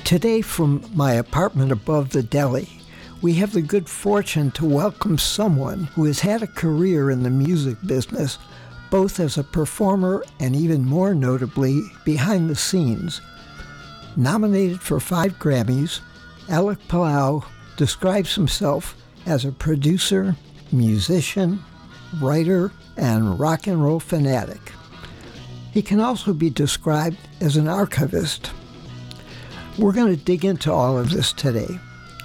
Today, from my apartment above the deli, we have the good fortune to welcome someone who has had a career in the music business, both as a performer and even more notably, behind the scenes. Nominated for 5 Grammys, Alec Palau describes himself as a producer, musician, writer, and rock and roll fanatic. He can also be described as an archivist. We're going to dig into all of this today.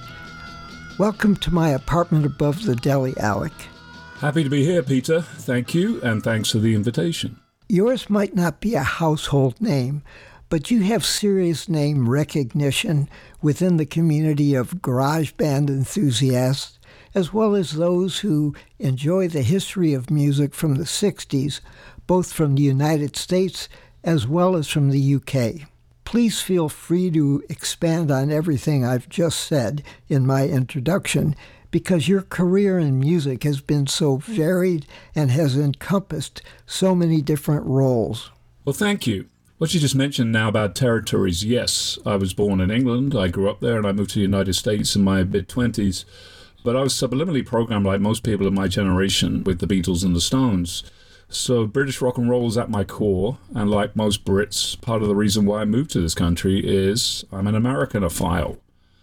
Welcome to my apartment above the deli, Alec. Happy to be here, Peter. Thank you, and thanks for the invitation. Yours might not be a household name, but you have serious name recognition within the community of garage band enthusiasts, as well as those who enjoy the history of music from the 60s, both from the United States as well as from the UK. Please feel free to expand on everything I've just said in my introduction, because your career in music has been so varied and has encompassed so many different roles. Well, thank you. What you just mentioned now about territories, yes, I was born in England, I grew up there, and I moved to the United States in my mid-20s. But I was subliminally programmed, like most people in my generation, with the Beatles and the Stones. So British rock and roll is at my core, and like most Brits, part of the reason why I moved to this country is I'm an Americanophile.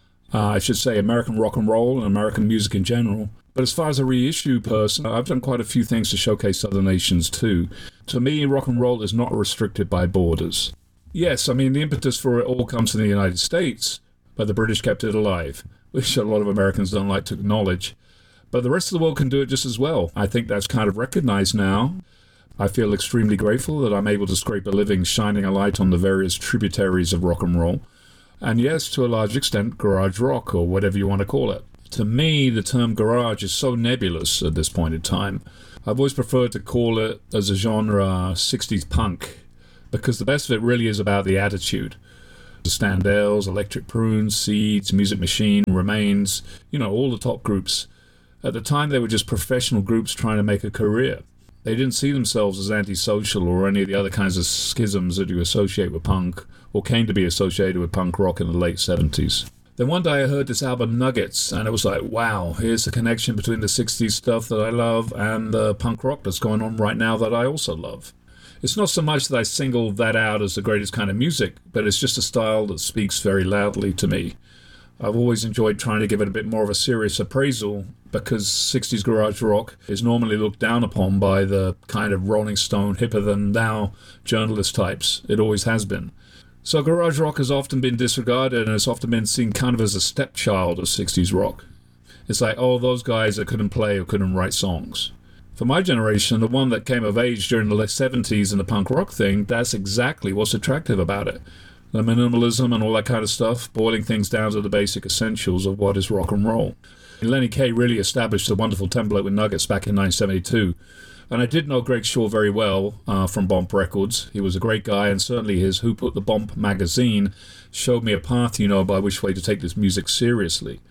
I should say American rock and roll and American music in general. But as far as a reissue person, I've done quite a few things to showcase other nations too. To me, rock and roll is not restricted by borders. Yes, I mean, the impetus for it all comes from the United States, but the British kept it alive, which a lot of Americans don't like to acknowledge. But the rest of the world can do it just as well. I think that's kind of recognized now. I feel extremely grateful that I'm able to scrape a living shining a light on the various tributaries of rock and roll. And yes, to a large extent, garage rock, or whatever you want to call it. To me, the term garage is so nebulous at this point in time. I've always preferred to call it, as a genre, 60s punk, because the best of it really is about the attitude. The Standells, Electric Prunes, Seeds, Music Machine, Remains, all the top groups. At the time, they were just professional groups trying to make a career. They didn't see themselves as antisocial or any of the other kinds of schisms that you associate with punk, or came to be associated with punk rock in the late 70s. Then one day I heard this album Nuggets, and it was like, wow, here's the connection between the 60s stuff that I love and the punk rock that's going on right now that I also love. It's not so much that I single that out as the greatest kind of music, but it's just a style that speaks very loudly to me. I've always enjoyed trying to give it a bit more of a serious appraisal, because 60s garage rock is normally looked down upon by the kind of Rolling Stone, hipper-than-thou journalist types. It always has been. So garage rock has often been disregarded, and it's often been seen kind of as a stepchild of 60s rock. It's like, oh, those guys that couldn't play or couldn't write songs. For my generation, the one that came of age during the late 70s and the punk rock thing, that's exactly what's attractive about it. The minimalism and all that kind of stuff, boiling things down to the basic essentials of what is rock and roll. Lenny Kaye really established a wonderful template with Nuggets back in 1972. And I did know Greg Shaw very well from Bomp Records. He was a great guy, and certainly his Who Put the Bomp magazine showed me a path, by which way to take this music seriously.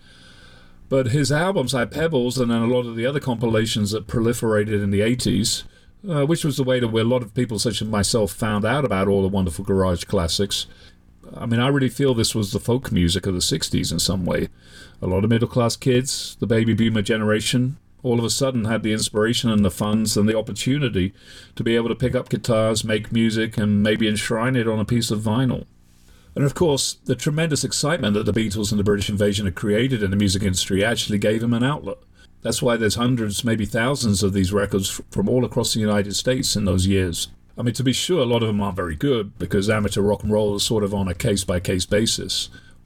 But his albums like Pebbles and then a lot of the other compilations that proliferated in the 80s, which was the way where a lot of people such as myself found out about all the wonderful garage classics. I mean, I really feel this was the folk music of the 60s in some way. A lot of middle-class kids, the baby boomer generation, all of a sudden had the inspiration and the funds and the opportunity to be able to pick up guitars, make music, and maybe enshrine it on a piece of vinyl. And of course, the tremendous excitement that the Beatles and the British Invasion had created in the music industry actually gave them an outlet. That's why there's hundreds, maybe thousands of these records from all across the United States in those years. I mean, to be sure, a lot of them aren't very good, because amateur rock and roll is sort of on a case-by-case basis.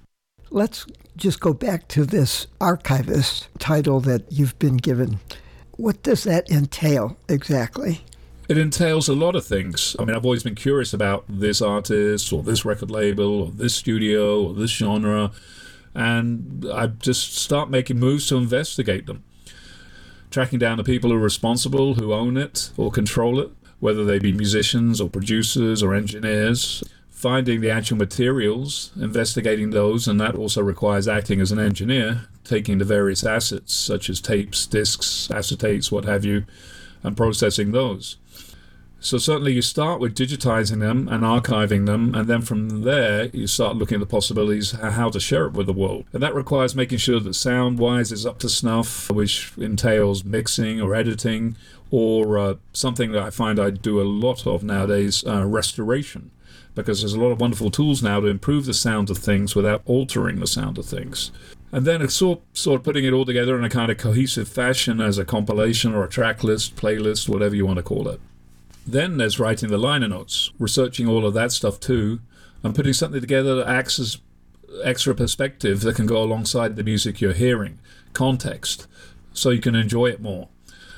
Let's just go back to this archivist title that you've been given. What does that entail exactly? It entails a lot of things. I mean, I've always been curious about this artist or this record label or this studio or this genre, and I just start making moves to investigate them. Tracking down the people who are responsible, who own it or control it, whether they be musicians or producers or engineers, finding the actual materials, investigating those, and that also requires acting as an engineer, taking the various assets such as tapes, discs, acetates, what have you, and processing those. So certainly you start with digitizing them and archiving them, and then from there you start looking at the possibilities how to share it with the world. And that requires making sure that sound-wise is up to snuff, which entails mixing or editing, or something that I find I do a lot of nowadays, restoration. Because there's a lot of wonderful tools now to improve the sound of things without altering the sound of things. And then it's sort of putting it all together in a kind of cohesive fashion as a compilation or a track list, playlist, whatever you want to call it. Then there's writing the liner notes, researching all of that stuff too, and putting something together that acts as extra perspective that can go alongside the music you're hearing, context, so you can enjoy it more.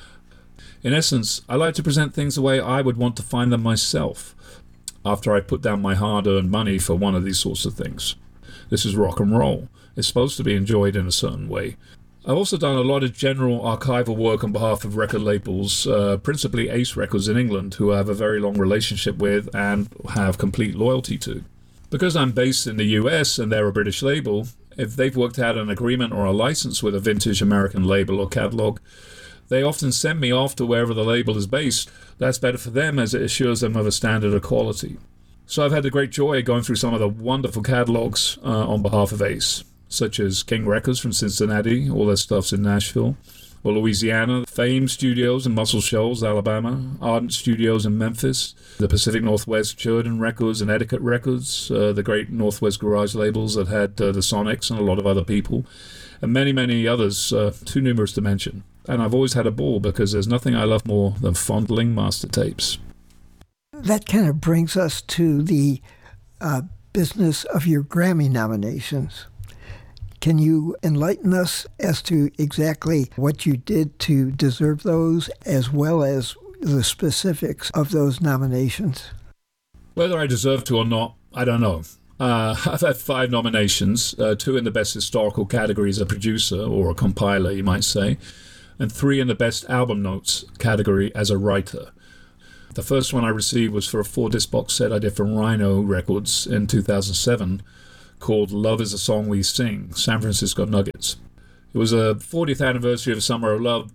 In essence, I like to present things the way I would want to find them myself, after I put down my hard-earned money for one of these sorts of things. This is rock and roll. It's supposed to be enjoyed in a certain way. I've also done a lot of general archival work on behalf of record labels, principally Ace Records in England, who I have a very long relationship with and have complete loyalty to. Because I'm based in the US and they're a British label, if they've worked out an agreement or a license with a vintage American label or catalog, they often send me off to wherever the label is based. That's better for them as it assures them of a standard of quality. So I've had the great joy going through some of the wonderful catalogs on behalf of Ace, such as King Records from Cincinnati, all their stuff's in Nashville, or Louisiana, Fame Studios in Muscle Shoals, Alabama, Ardent Studios in Memphis, the Pacific Northwest, Sheridan Records and Etiquette Records, the great Northwest garage labels that had the Sonics and a lot of other people, and many, many others, too numerous to mention. And I've always had a ball because there's nothing I love more than fondling master tapes. That kind of brings us to the business of your Grammy nominations. Can you enlighten us as to exactly what you did to deserve those, as well as the specifics of those nominations? Whether I deserve to or not, I don't know. I've had 5 nominations, 2 in the Best Historical category as a producer, or a compiler, you might say, and 3 in the Best Album Notes category as a writer. The first one I received was for a 4-disc box set I did for Rhino Records in 2007, called Love is a Song We Sing, San Francisco Nuggets. It was a 40th anniversary of Summer of Love.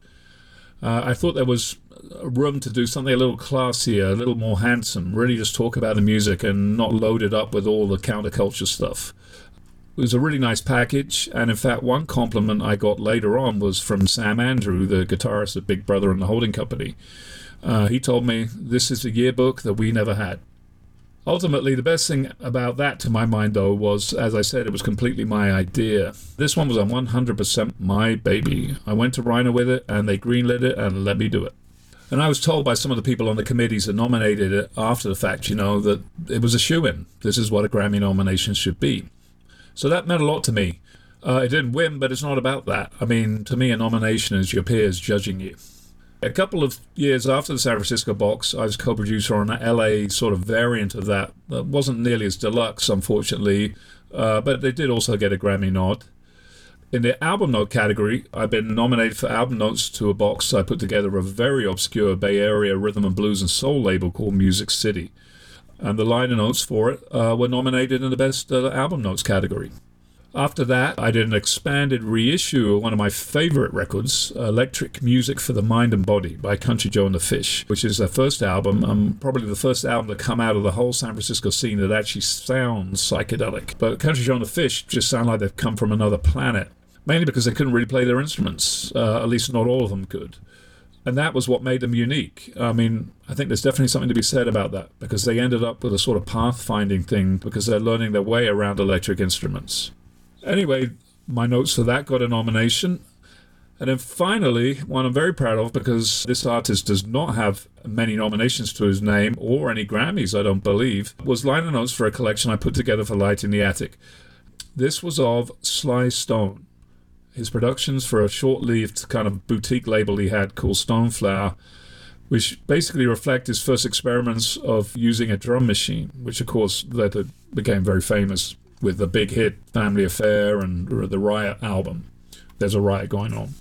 I thought there was room to do something a little classier, a little more handsome, really just talk about the music and not load it up with all the counterculture stuff. It was a really nice package, and in fact one compliment I got later on was from Sam Andrew, the guitarist of Big Brother and the Holding Company. He told me, "This is a yearbook that we never had." Ultimately, the best thing about that, to my mind, though, was, as I said, it was completely my idea. This one was a 100% my baby. I went to Rhino with it, and they greenlit it and let me do it. And I was told by some of the people on the committees that nominated it after the fact, that it was a shoo-in. This is what a Grammy nomination should be. So that meant a lot to me. It didn't win, but it's not about that. I mean, to me, a nomination is your peers judging you. A couple of years after the San Francisco box, I was co-producer on an LA sort of variant of that. That wasn't nearly as deluxe, unfortunately, but they did also get a Grammy nod. In the album note category, I've been nominated for album notes to a box I put together of a very obscure Bay Area rhythm and blues and soul label called Music City. And the liner notes for it were nominated in the Best Album Notes category. After that, I did an expanded reissue of one of my favorite records, Electric Music for the Mind and Body by Country Joe and the Fish, which is their first album, and probably the first album to come out of the whole San Francisco scene that actually sounds psychedelic. But Country Joe and the Fish just sound like they've come from another planet, mainly because they couldn't really play their instruments, at least not all of them could. And that was what made them unique. I mean, I think there's definitely something to be said about that, because they ended up with a sort of pathfinding thing because they're learning their way around electric instruments. Anyway, my notes for that got a nomination. And then finally, one I'm very proud of, because this artist does not have many nominations to his name or any Grammys, I don't believe, was liner notes for a collection I put together for Light in the Attic. This was of Sly Stone. His productions for a short-lived kind of boutique label he had called Stoneflower, which basically reflect his first experiments of using a drum machine, which of course later became very famous with the big hit Family Affair and the Riot album. There's a riot going on.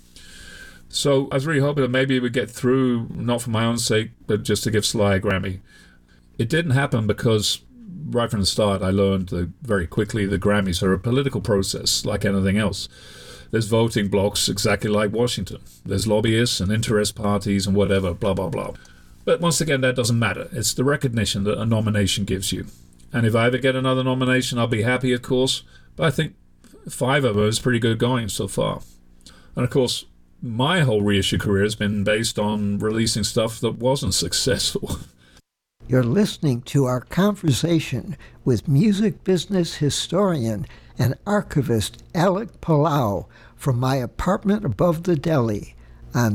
So I was really hoping that maybe we'd get through, not for my own sake, but just to give Sly a Grammy. It didn't happen because right from the start I learned very quickly the Grammys are a political process like anything else. There's voting blocks exactly like Washington. There's lobbyists and interest parties and whatever, blah, blah, blah. But once again, that doesn't matter. It's the recognition that a nomination gives you. And if I ever get another nomination, I'll be happy, of course. But I think 5 of them is pretty good going so far. And of course, my whole reissue career has been based on releasing stuff that wasn't successful. You're listening to our conversation with music business historian and archivist Alec Palau from my apartment above the deli on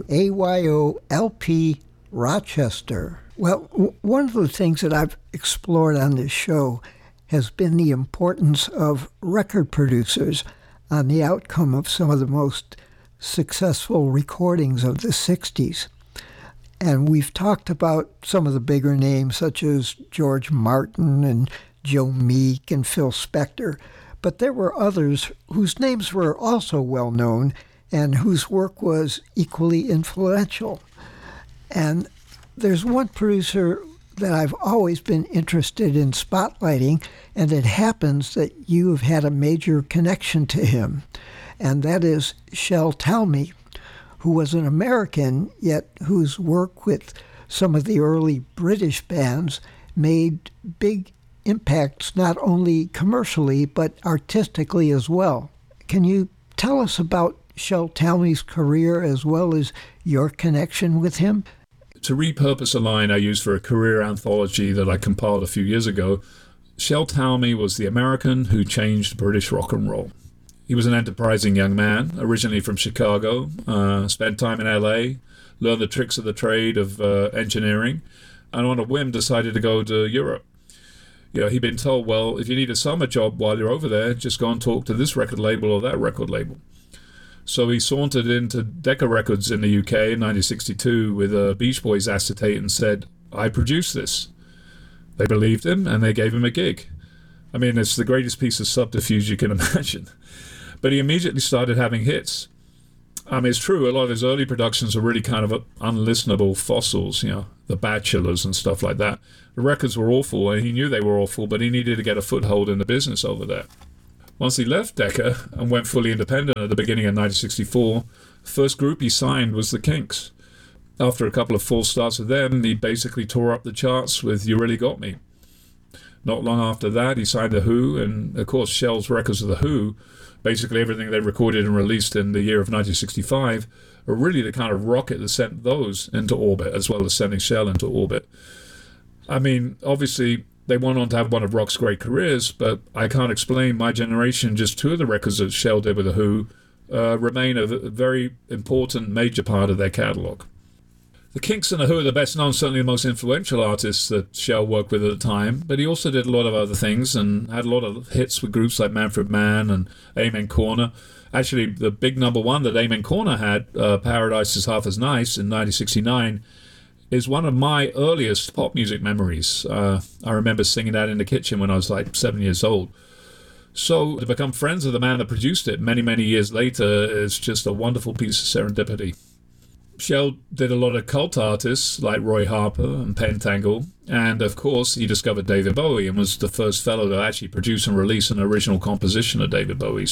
WAYO-LP Rochester. Well, one of the things that I've explored on this show has been the importance of record producers on the outcome of some of the most successful recordings of the 60s. And we've talked about some of the bigger names such as George Martin and Joe Meek and Phil Spector, but there were others whose names were also well known and whose work was equally influential. And there's one producer that I've always been interested in spotlighting, and it happens that you have had a major connection to him, and that is Shel Talmy, who was an American, yet whose work with some of the early British bands made big impacts not only commercially but artistically as well. Can you tell us about Shel Talmy's career as well as your connection with him? To repurpose a line I used for a career anthology that I compiled a few years ago, Shel Talmy was the American who changed British rock and roll. He was an enterprising young man, originally from Chicago, spent time in LA, learned the tricks of the trade of engineering, and on a whim decided to go to Europe. You know, he'd been told, well, if you need a summer job while you're over there, just go and talk to this record label or that record label. So he sauntered into Decca Records in the UK in 1962 with a Beach Boys acetate and said, I produced this. They believed him and they gave him a gig. I mean, it's the greatest piece of subterfuge you can imagine. But he immediately started having hits. I mean, it's true, a lot of his early productions are really kind of unlistenable fossils, you know, The Bachelors and stuff like that. The records were awful, and he knew they were awful, but he needed to get a foothold in the business over there. Once he left Decca and went fully independent at the beginning of 1964, the first group he signed was the Kinks. After a couple of false starts with them, he basically tore up the charts with You Really Got Me. Not long after that, he signed The Who, and of course Shel's records of The Who, basically everything they recorded and released in the year of 1965, are really the kind of rocket that sent those into orbit, as well as sending Shel into orbit. I mean, obviously, they went on to have one of rock's great careers, but I can't explain my generation. Just 2 of the records that Shel did with The Who remain a very important, major part of their catalogue. The Kinks and The Who are the best known, certainly the most influential artists that Shel worked with at the time, but he also did a lot of other things and had a lot of hits with groups like Manfred Mann and Amen Corner. Actually, the big number one that Amen Corner had, Paradise is Half as Nice, in 1969, is one of my earliest pop music memories. I remember singing that in the kitchen when I was like 7 years old. So to become friends with the man that produced it many, many years later is just a wonderful piece of serendipity. Shel did a lot of cult artists like Roy Harper and Pentangle, and of course he discovered David Bowie and was the first fellow to actually produce and release an original composition of David Bowie's.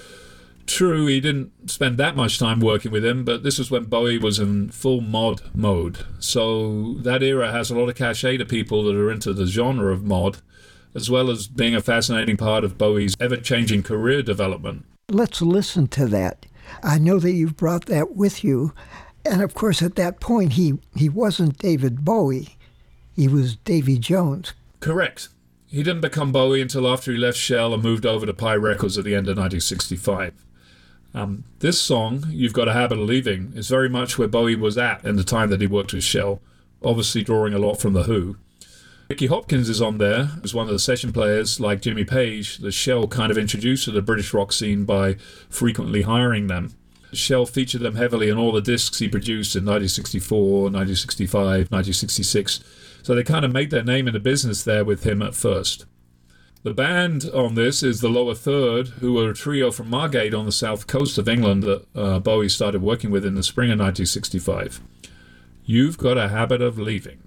True, he didn't spend that much time working with him, but this was when Bowie was in full mod mode. So that era has a lot of cachet to people that are into the genre of mod, as well as being a fascinating part of Bowie's ever-changing career development. Let's listen to that. I know that you've brought that with you. And of course, at that point, he wasn't David Bowie. He was Davy Jones. Correct. He didn't become Bowie until after he left Shel and moved over to Pi Records at the end of 1965. This song, You've Got a Habit of Leaving, is very much where Bowie was at in the time that he worked with Shel, obviously drawing a lot from The Who. Nicky Hopkins is on there as one of the session players, like Jimmy Page, that Shel kind of introduced to the British rock scene by frequently hiring them. Shel featured them heavily in all the discs he produced in 1964, 1965, 1966, so they kind of made their name in the business there with him at first. The band on this is the Lower Third, who were a trio from Margate on the south coast of England that Bowie started working with in the spring of 1965. You've Got a Habit of Leaving.